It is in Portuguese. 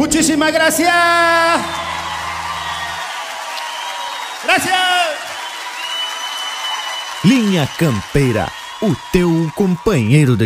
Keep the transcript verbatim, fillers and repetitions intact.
Muchísimas gracias. Gracias. Linha Campeira, o teu companheiro de